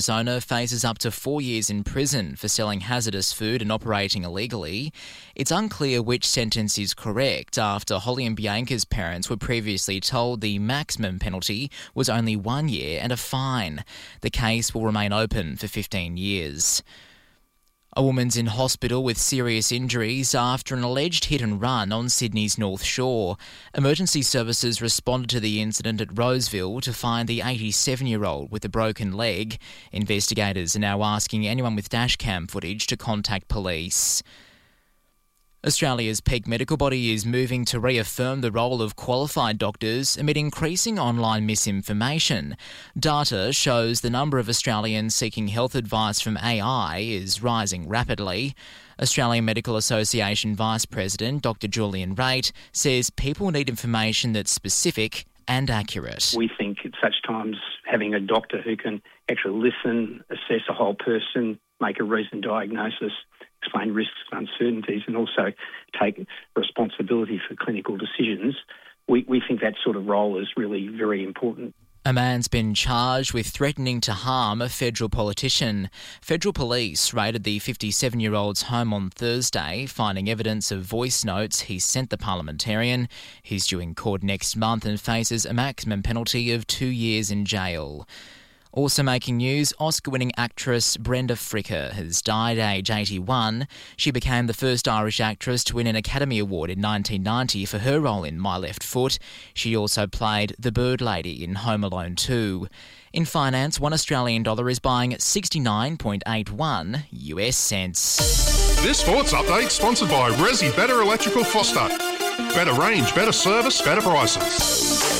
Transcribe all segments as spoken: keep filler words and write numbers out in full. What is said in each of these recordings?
Arizona faces up to four years in prison for selling hazardous food and operating illegally. It's unclear which sentence is correct after Holly and Bianca's parents were previously told the maximum penalty was only one year and a fine. The case will remain open for fifteen years. A woman's in hospital with serious injuries after an alleged hit and run on Sydney's North Shore. Emergency services responded to the incident at Roseville to find the eighty-seven-year-old with a broken leg. Investigators are now asking anyone with dashcam footage to contact police. Australia's peak medical body is moving to reaffirm the role of qualified doctors amid increasing online misinformation. Data shows the number of Australians seeking health advice from A I is rising rapidly. Australian Medical Association Vice President Doctor Julian Raitt says people need information that's specific and accurate. We think at such times having a doctor who can actually listen, assess a whole person, make a reasoned diagnosis, explain risks and uncertainties, and also take responsibility for clinical decisions, we, we think that sort of role is really very important. A man's been charged with threatening to harm a federal politician. Federal police raided the fifty-seven-year-old's home on Thursday, finding evidence of voice notes he sent the parliamentarian. He's due in court next month and faces a maximum penalty of two years in jail. Also making news, Oscar-winning actress Brenda Fricker has died at age eighty-one. She became the first Irish actress to win an Academy Award in nineteen ninety for her role in My Left Foot. She also played the Bird Lady in Home Alone two. In finance, one Australian dollar is buying sixty-nine point eight one U S cents. This sports update sponsored by Resi Better Electrical Foster. Better range, better service, better prices.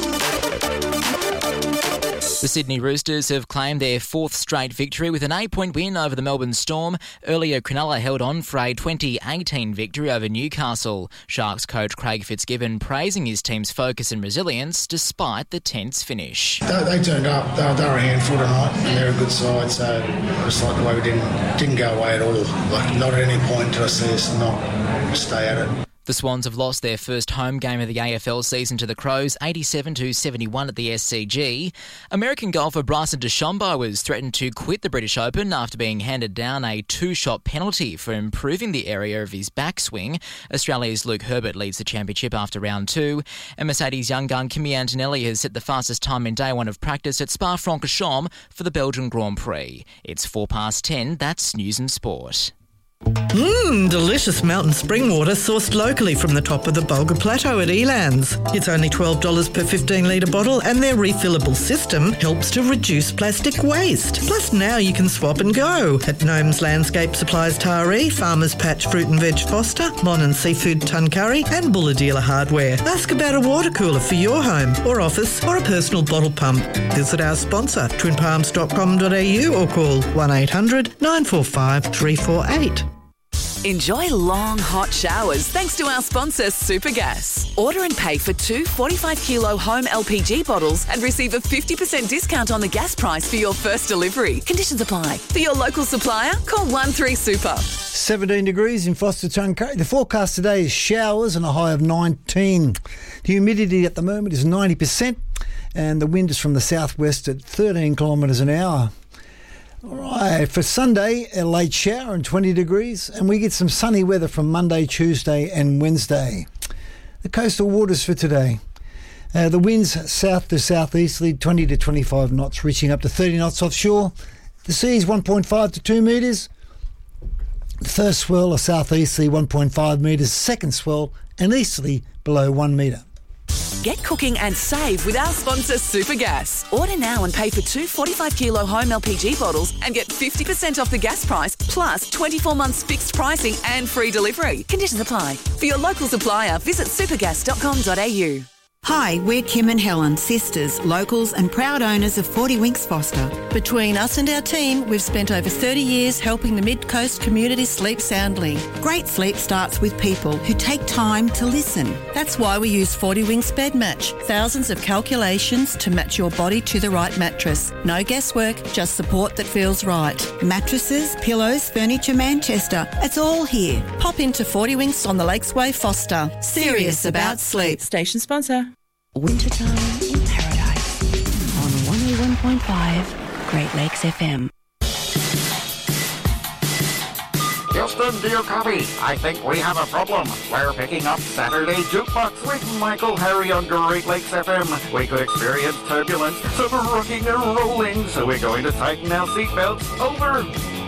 The Sydney Roosters have claimed their fourth straight victory with an eight-point win over the Melbourne Storm. Earlier, Cronulla held on for a twenty eighteen victory over Newcastle. Sharks coach Craig Fitzgibbon praising his team's focus and resilience despite the tense finish. They, they turned up. They, they were a handful tonight, and they're a good side. So just like the way we didn't didn't go away at all. Like not at any point did I see us not stay at it. The Swans have lost their first home game of the A F L season to the Crows, eighty-seven to seventy-one at the S C G. American golfer Bryson DeChambeau was threatened to quit the British Open after being handed down a two-shot penalty for improving the area of his backswing. Australia's Luke Herbert leads the championship after round two. And Mercedes young gun Kimi Antonelli has set the fastest time in day one of practice at Spa-Francorchamps for the Belgian Grand Prix. It's four past ten. That's News and Sport. Mmm, delicious mountain spring water sourced locally from the top of the Bulga Plateau at Elands. It's only twelve dollars per fifteen litre bottle and their refillable system helps to reduce plastic waste. Plus now you can swap and go at Gnomes Landscape Supplies Taree, Farmers Patch Fruit and Veg Foster, Mon and Seafood Tuncurry and Bulla Dealer Hardware. Ask about a water cooler for your home or office or a personal bottle pump. Visit our sponsor, twin palms dot com dot a u or call one eight hundred nine four five three four eight. Enjoy long, hot showers thanks to our sponsor, Supergas. Order and pay for two forty-five kilo home L P G bottles and receive a fifty percent discount on the gas price for your first delivery. Conditions apply. For your local supplier, call one three super. seventeen degrees in Foster Tuncurry. The forecast today is showers and a high of nineteen. The humidity at the moment is ninety percent and the wind is from the southwest at thirteen kilometres an hour. All right, for Sunday, a late shower and twenty degrees, and we get some sunny weather from Monday, Tuesday and Wednesday. The coastal waters for today. Uh, the winds south to southeasterly, twenty to twenty-five knots, reaching up to thirty knots offshore. The sea is one point five to two metres. The first swell, a southeasterly one point five metres. Second swell, an easterly below one metre. Get cooking and save with our sponsor, Supergas. Order now and pay for two forty-five kilo home L P G bottles and get fifty percent off the gas price, plus twenty-four months fixed pricing and free delivery. Conditions apply. For your local supplier, visit supergas dot com dot a u. Hi, we're Kim and Helen, sisters, locals and proud owners of forty Winks Foster. Between us and our team, we've spent over thirty years helping the Mid-Coast community sleep soundly. Great sleep starts with people who take time to listen. That's why we use forty Winks Bed Match. Thousands of calculations to match your body to the right mattress. No guesswork, just support that feels right. Mattresses, pillows, furniture, Manchester. It's all here. Pop into forty Winks on the Lakesway Foster. Serious about sleep. Station sponsor. Wintertime in Paradise on one oh one point five Great Lakes F M. Houston, do you copy? I think we have a problem. We're picking up Saturday Jukebox with Michael Harry on Great Lakes F M. We could experience turbulence, some rocking and rolling, so we're going to tighten our seatbelts. Over.